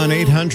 on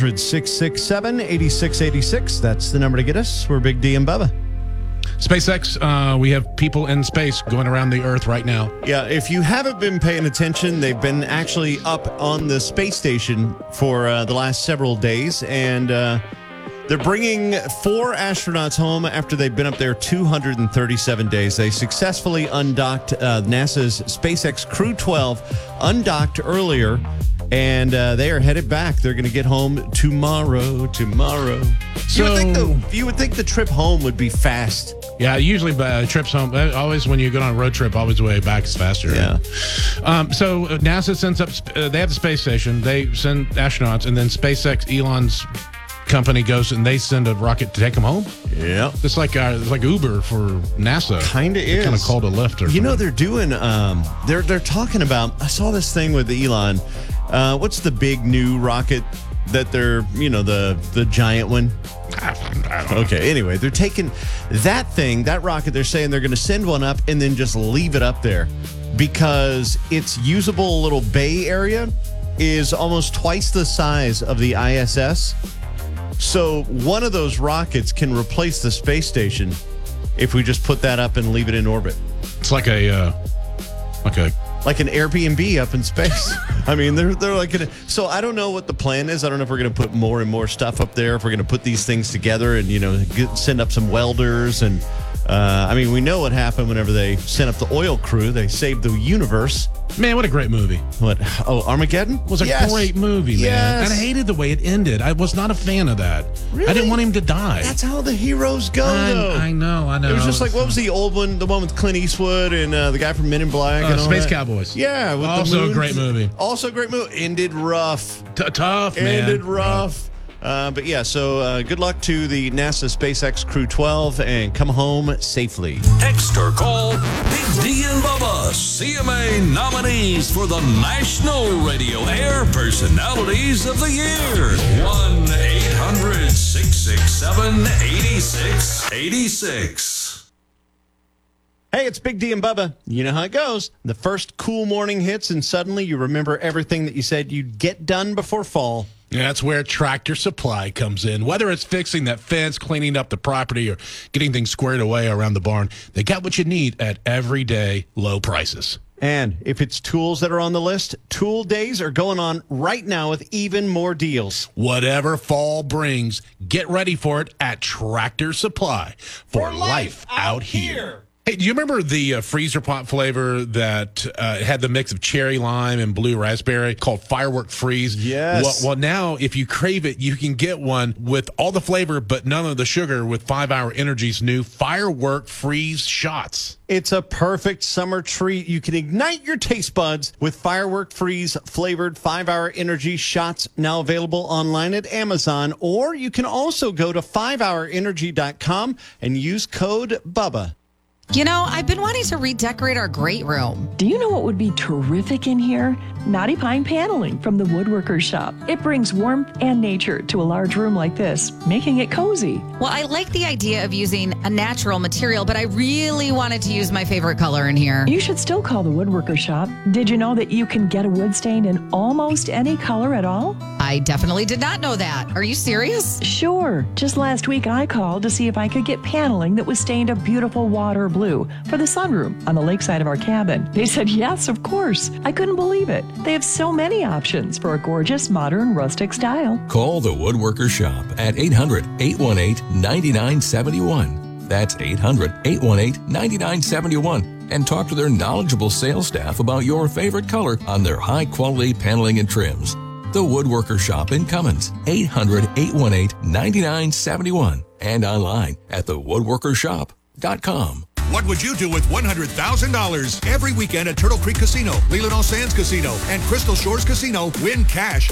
800-667-8686. That's the number to get us. We're Big D and Bubba. SpaceX, we have people in space going around the Earth right now. Yeah, if you haven't been paying attention, they've been actually up on the space station for the last several days, and they're bringing 4 astronauts home after they've been up there 237 days. They successfully undocked NASA's SpaceX Crew 12, undocked earlier, and they are headed back. They're going to get home tomorrow. So You would think the trip home would be fast. Yeah, usually trips home, always when you go on a road trip, always the way back is faster. Yeah. So NASA sends up, they have the space station, they send astronauts, and then SpaceX, Elon's company, goes and they send a rocket to take them home. Yeah. It's like Uber for NASA. Kind of is. Kind of called a Lyft or You know, they're doing, they're talking about, I saw this thing with Elon. What's the big new rocket that they're, the giant one? I don't know. Okay, anyway, they're taking that thing, that rocket, they're saying they're going to send one up and then just leave it up there because its usable little bay area is almost twice the size of the ISS. So one of those rockets can replace the space station if we just put that up and leave it in orbit. It's like an Airbnb up in space. I mean, they're like so I don't know what the plan is. I don't know if we're going to put more and more stuff up there, if we're going to put these things together and, send up some welders. And, we know what happened whenever they sent up the oil crew. They saved the universe. Man, what a great movie. What? Oh, Armageddon? It was a great movie, man. Yes. And I hated the way it ended. I was not a fan of that. Really? I didn't want him to die. That's how the heroes go, though. I know. It was just like, what was the old one? The one with Clint Eastwood and the guy from Men in Black? And all Space that? Cowboys. Yeah. With Also the moon. a great movie. Also a great movie. Ended rough. Tough, man. Ended rough. But yeah, so good luck to the NASA SpaceX Crew 12 and come home safely. Text or call Big D and Bubba, CMA nominees for the National Radio Air Personalities of the Year. 1-800-667-8686. Hey, it's Big D and Bubba. You know how it goes. The first cool morning hits and suddenly you remember everything that you said you'd get done before fall. Yeah, that's where Tractor Supply comes in. Whether it's fixing that fence, cleaning up the property, or getting things squared away around the barn, they got what you need at everyday low prices. And if it's tools that are on the list, Tool Days are going on right now with even more deals. Whatever fall brings, get ready for it at Tractor Supply for life out here. Hey, do you remember the freezer pop flavor that had the mix of cherry lime and blue raspberry called Firework Freeze? Yes. Well, now if you crave it, you can get one with all the flavor but none of the sugar with 5 Hour Energy's new Firework Freeze shots. It's a perfect summer treat. You can ignite your taste buds with Firework Freeze flavored 5 Hour Energy shots, now available online at Amazon, or you can also go to 5hourenergy.com and use code BUBBA. You know, I've been wanting to redecorate our great room. Do you know what would be terrific in here? Knotty Pine paneling from the Woodworker's Shop. It brings warmth and nature to a large room like this, making it cozy. Well, I like the idea of using a natural material, but I really wanted to use my favorite color in here. You should still call the Woodworker's Shop. Did you know that you can get a wood stain in almost any color at all? I definitely did not know that. Are you serious? Sure. Just last week I called to see if I could get paneling that was stained a beautiful water blue for the sunroom on the lakeside of our cabin. They said yes, of course. I couldn't believe it. They have so many options for a gorgeous, modern, rustic style. Call the Woodworker Shop at 800-818-9971. That's 800-818-9971. And talk to their knowledgeable sales staff about your favorite color on their high-quality paneling and trims. The Woodworker Shop in Cummins, 800-818-9971. And online at thewoodworkershop.com. What would you do with $100,000? Every weekend at Turtle Creek Casino, Leland All Sands Casino, and Crystal Shores Casino, win cash